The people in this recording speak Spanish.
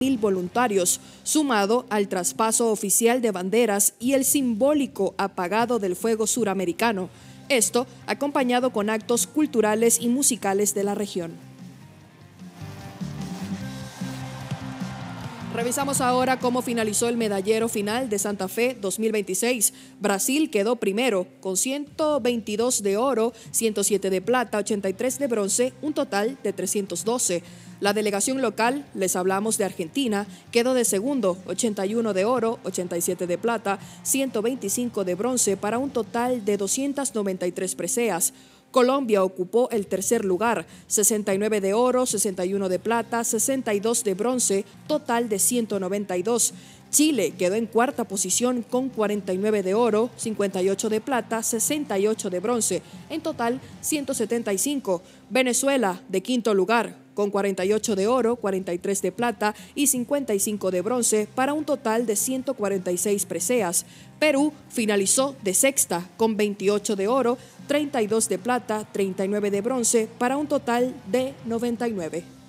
1.000 voluntarios, sumado al traspaso oficial de banderas y el simbólico apagado del fuego suramericano. Esto acompañado con actos culturales y musicales de la región. Revisamos ahora cómo finalizó el medallero final de Santa Fe 2026. Brasil quedó primero con 122 de oro, 107 de plata, 83 de bronce, un total de 312. La delegación local, les hablamos de Argentina, quedó de segundo, 81 de oro, 87 de plata, 125 de bronce para un total de 293 preseas. Colombia ocupó el tercer lugar, 69 de oro, 61 de plata, 62 de bronce, total de 192. Chile quedó en cuarta posición con 49 de oro, 58 de plata, 68 de bronce, en total 175. Venezuela de quinto lugar, con 48 de oro, 43 de plata y 55 de bronce para un total de 146 preseas. Perú finalizó de sexta con 28 de oro, 32 de plata, 39 de bronce para un total de 99.